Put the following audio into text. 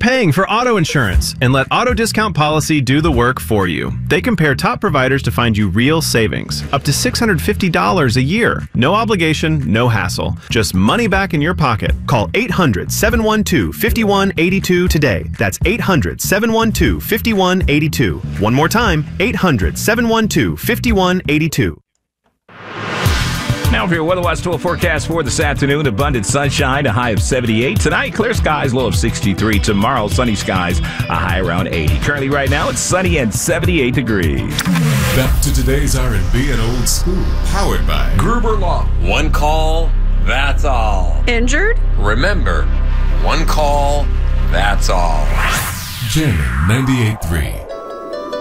paying for auto insurance and let Auto Discount Policy do the work for you. They compare top providers to find you real savings, up to $650 a year. No obligation, no hassle. Just money back in your pocket. Call 800-712-5182 today. That's 800-712-5182. One more time, 800-712-5182. Now for your Weather Watch Total forecast for this afternoon, abundant sunshine, a high of 78. Tonight, clear skies, low of 63. Tomorrow, sunny skies, a high around 80. Currently right now, it's sunny and 78 degrees. Back to today's R&B and old school. Powered by Gruber Law. One call, that's all. Injured? Remember, one call, that's all. Jamming 98.3.